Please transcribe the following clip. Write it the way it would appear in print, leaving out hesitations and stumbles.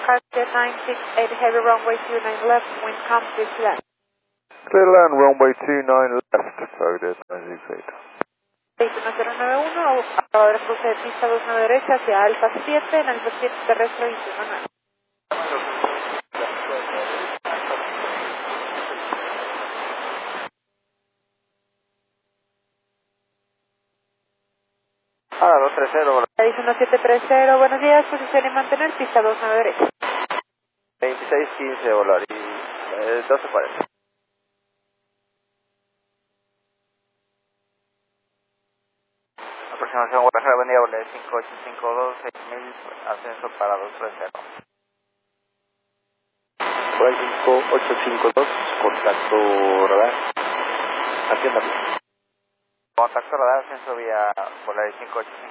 Departure 968, heavy runway 29 left, wind calm, please land. Clear land, runway 29 left, Florida 968. 21091, ahora cruce de pista 29 derecha hacia Alfa 7, en Alfa 7 terrestre 219. Ahora 230, 1730, buenos días, posición y mantener pista 29 derecha. 2615 volar y 1240. Aproximación Guadalajara, buen día, volar 5852, 6000, ascenso para 230. Por 5852, contacto radar. Atienda. Contacto radar, ascenso vía volar 5852.